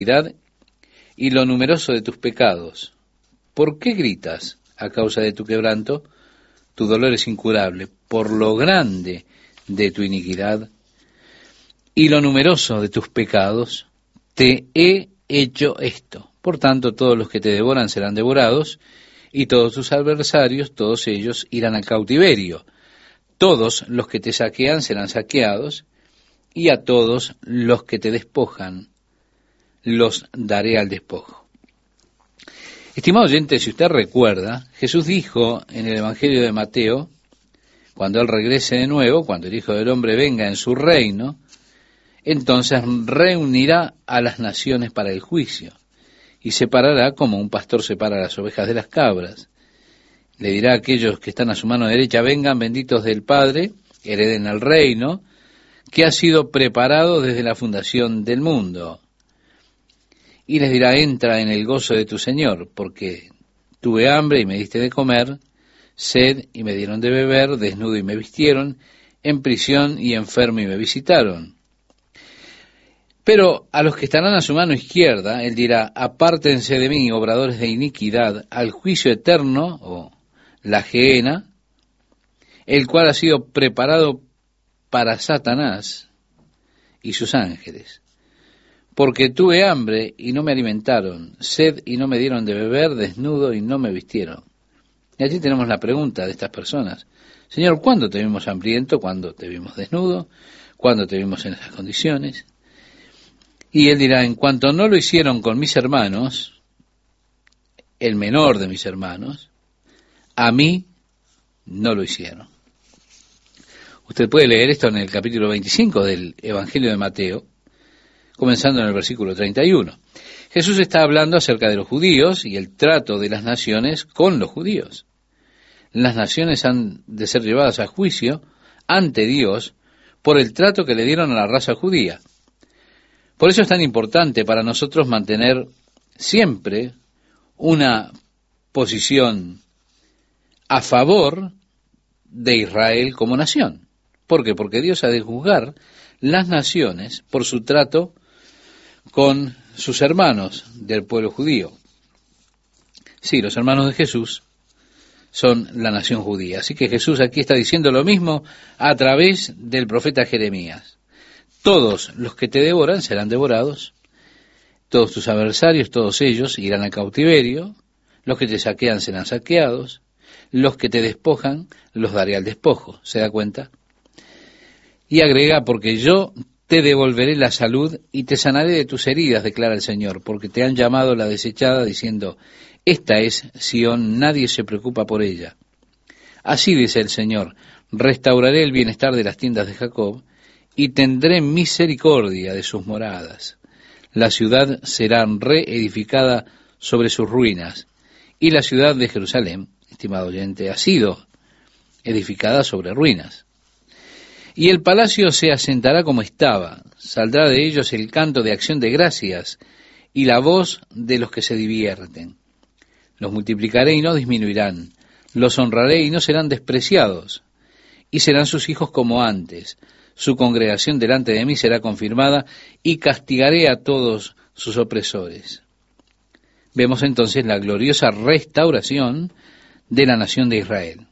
y lo numeroso de tus pecados. ¿Por qué gritas a causa de tu quebranto? Tu dolor es incurable, por lo grande de tu iniquidad y lo numeroso de tus pecados, te he hecho esto. Por tanto, todos los que te devoran serán devorados, y todos tus adversarios, todos ellos, irán al cautiverio. Todos los que te saquean serán saqueados, y a todos los que te despojan los daré al despojo. Estimado oyente, si usted recuerda, Jesús dijo en el Evangelio de Mateo, cuando Él regrese de nuevo, cuando el Hijo del Hombre venga en su reino, entonces reunirá a las naciones para el juicio, y separará como un pastor separa las ovejas de las cabras. Le dirá a aquellos que están a su mano derecha, vengan benditos del Padre, hereden el reino, que ha sido preparado desde la fundación del mundo. Y les dirá, entra en el gozo de tu Señor, porque tuve hambre y me diste de comer, sed y me dieron de beber, desnudo y me vistieron, en prisión y enfermo y me visitaron. Pero a los que estarán a su mano izquierda, Él dirá, apártense de mí, obradores de iniquidad, al juicio eterno, o la gehenna, el cual ha sido preparado para Satanás y sus ángeles. Porque tuve hambre y no me alimentaron, sed y no me dieron de beber, desnudo y no me vistieron. Y allí tenemos la pregunta de estas personas. Señor, ¿cuándo te vimos hambriento? ¿Cuándo te vimos desnudo? ¿Cuándo te vimos en esas condiciones? Y Él dirá, en cuanto no lo hicieron con mis hermanos, el menor de mis hermanos, a mí no lo hicieron. Usted puede leer esto en el capítulo 25 del Evangelio de Mateo, comenzando en el versículo 31. Jesús está hablando acerca de los judíos y el trato de las naciones con los judíos. Las naciones han de ser llevadas a juicio ante Dios por el trato que le dieron a la raza judía. Por eso es tan importante para nosotros mantener siempre una posición a favor de Israel como nación. ¿Por qué? Porque Dios ha de juzgar las naciones por su trato con sus hermanos del pueblo judío. Sí, los hermanos de Jesús son la nación judía. Así que Jesús aquí está diciendo lo mismo a través del profeta Jeremías. Todos los que te devoran serán devorados, todos tus adversarios, todos ellos irán al cautiverio, los que te saquean serán saqueados, los que te despojan los daré al despojo. ¿Se da cuenta? Y agrega, porque yo te devolveré la salud y te sanaré de tus heridas, declara el Señor, porque te han llamado la desechada, diciendo, esta es Sión, nadie se preocupa por ella. Así dice el Señor, restauraré el bienestar de las tiendas de Jacob, y tendré misericordia de sus moradas. La ciudad será reedificada sobre sus ruinas, y la ciudad de Jerusalén, estimado oyente, ha sido edificada sobre ruinas. Y el palacio se asentará como estaba, saldrá de ellos el canto de acción de gracias y la voz de los que se divierten. Los multiplicaré y no disminuirán, los honraré y no serán despreciados, y serán sus hijos como antes. Su congregación delante de mí será confirmada y castigaré a todos sus opresores. Vemos entonces la gloriosa restauración de la nación de Israel.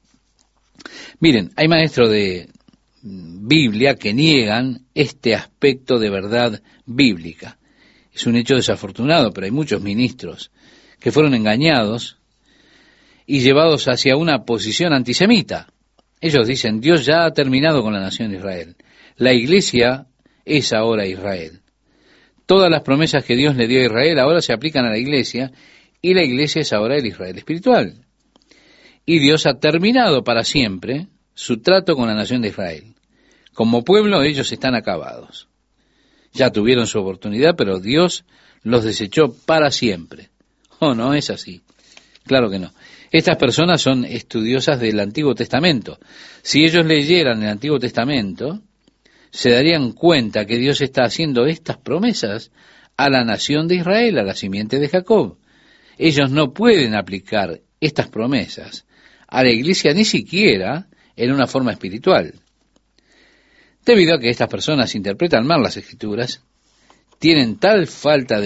Miren, hay maestros de Biblia que niegan este aspecto de verdad bíblica. Es un hecho desafortunado, pero hay muchos ministros que fueron engañados y llevados hacia una posición antisemita. Ellos dicen, Dios ya ha terminado con la nación de Israel. La iglesia es ahora Israel. Todas las promesas que Dios le dio a Israel ahora se aplican a la iglesia, y la iglesia es ahora el Israel espiritual. Y Dios ha terminado para siempre su trato con la nación de Israel. Como pueblo ellos están acabados. Ya tuvieron su oportunidad, pero Dios los desechó para siempre. Oh, no es así. Claro que no. Estas personas son estudiosas del Antiguo Testamento. Si ellos leyeran el Antiguo Testamento, se darían cuenta que Dios está haciendo estas promesas a la nación de Israel, a la simiente de Jacob. Ellos no pueden aplicar estas promesas a la iglesia ni siquiera en una forma espiritual. Debido a que estas personas interpretan mal las Escrituras, tienen tal falta